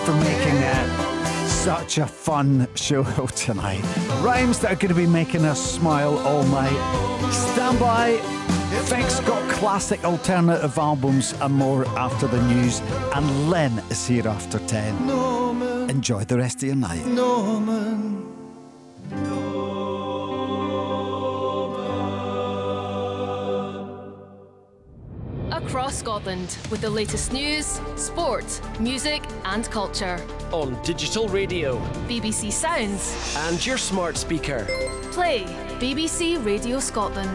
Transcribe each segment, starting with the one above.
For making such a fun show tonight. Rhymes that are going to be making us smile all night. Stand by. Fink's got classic alternative albums and more after the news. And Len is here after 10. Norman, enjoy the rest of your night. Norman. Across Scotland with the latest news, sport, music and culture. On digital radio, BBC Sounds and your smart speaker. Play BBC Radio Scotland.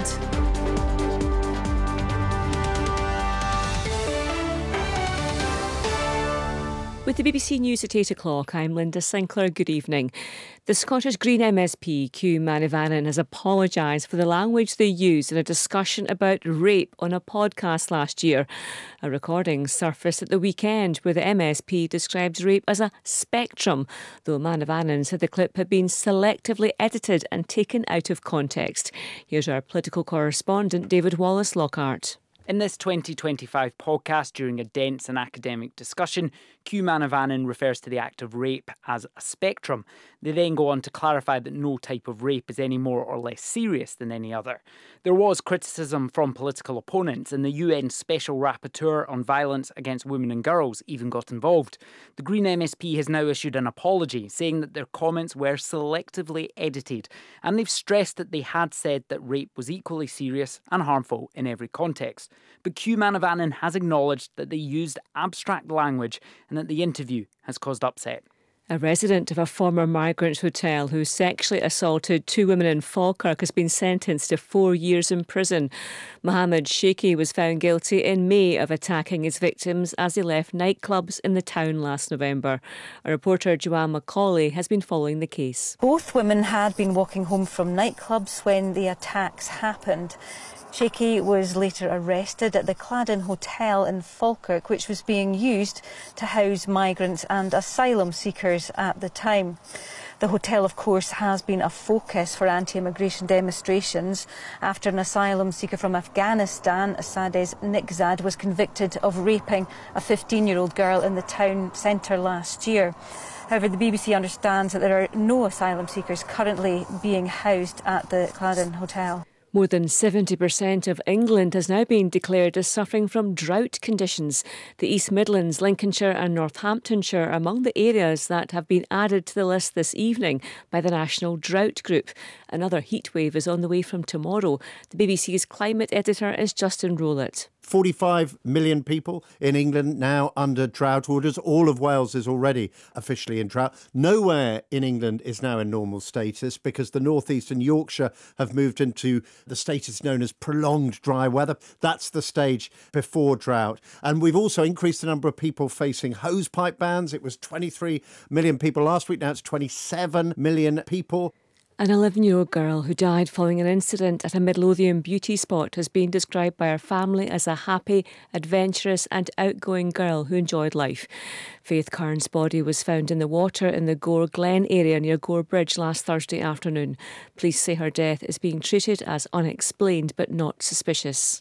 With the BBC News at 8 o'clock, I'm Linda Sinclair. Good evening. The Scottish Green MSP, Hugh Manivannan, has apologised for the language they used in a discussion about rape on a podcast last year. A recording surfaced at the weekend where the MSP describes rape as a spectrum, though Manivannan said the clip had been selectively edited and taken out of context. Here's our political correspondent, David Wallace-Lockhart. In this 2025 podcast, during a dense and academic discussion, Hugh Manivannan refers to the act of rape as a spectrum. They then go on to clarify that no type of rape is any more or less serious than any other. There was criticism from political opponents, and the UN Special Rapporteur on Violence Against Women and Girls even got involved. The Green MSP has now issued an apology, saying that their comments were selectively edited, and they've stressed that they had said that rape was equally serious and harmful in every context. But Hugh Manivannan has acknowledged that they used abstract language and that the interview has caused upset. A resident of a former migrant hotel who sexually assaulted 2 women in Falkirk has been sentenced to 4 years in prison. Mohammed Sheikhi was found guilty in May of attacking his victims as they left nightclubs in the town last November. Our reporter Joanne Macaulay has been following the case. Both women had been walking home from nightclubs when the attacks happened. Sheikhi was later arrested at the Cladden Hotel in Falkirk, which was being used to house migrants and asylum seekers at the time. The hotel, of course, has been a focus for anti-immigration demonstrations after an asylum seeker from Afghanistan, Sadez Nikzad, was convicted of raping a 15-year-old girl in the town centre last year. However, the BBC understands that there are no asylum seekers currently being housed at the Cladden Hotel. More than 70% of England has now been declared as suffering from drought conditions. The East Midlands, Lincolnshire and Northamptonshire are among the areas that have been added to the list this evening by the National Drought Group. Another heatwave is on the way from tomorrow. The BBC's climate editor is Justin Rowlett. 45 million people in England now under drought orders. All of Wales is already officially in drought. Nowhere in England is now in normal status because the North East and Yorkshire have moved into the status known as prolonged dry weather. That's the stage before drought. And we've also increased the number of people facing hosepipe bans. It was 23 million people last week. Now it's 27 million people. An 11-year-old girl who died following an incident at a Midlothian beauty spot has been described by her family as a happy, adventurous and outgoing girl who enjoyed life. Faith Kern's body was found in the water in the Gore Glen area near Gore Bridge last Thursday afternoon. Police say her death is being treated as unexplained but not suspicious.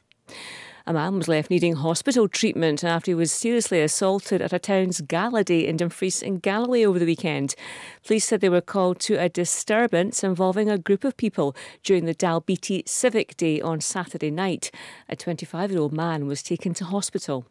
A man was left needing hospital treatment after he was seriously assaulted at a town's gala day in Dumfries in Galloway over the weekend. Police said they were called to a disturbance involving a group of people during the Dalbeattie Civic Day on Saturday night. A 25-year-old man was taken to hospital.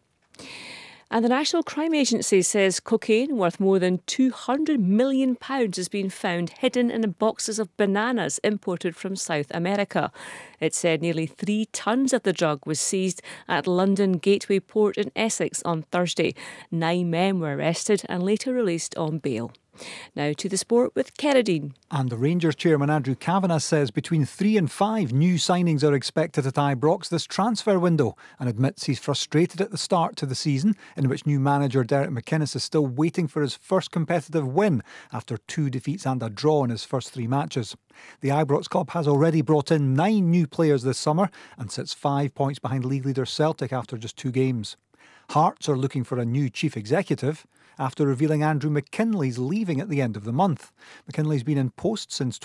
And the National Crime Agency says cocaine worth more than £200 million has been found hidden in boxes of bananas imported from South America. It said nearly 3 tonnes of the drug was seized at London Gateway Port in Essex on Thursday. 9 men were arrested and later released on bail. Now to the sport with Keradine. And the Rangers chairman Andrew Kavanagh says between 3 and 5 new signings are expected at Ibrox this transfer window and admits he's frustrated at the start to the season, in which new manager Derek McInnes is still waiting for his first competitive win after 2 defeats and a draw in his first 3 matches. The Ibrox club has already brought in 9 new players this summer and sits 5 points behind league leader Celtic after just 2 games. Hearts are looking for a new chief executive after revealing Andrew McKinley's leaving at the end of the month. McKinley's been in post since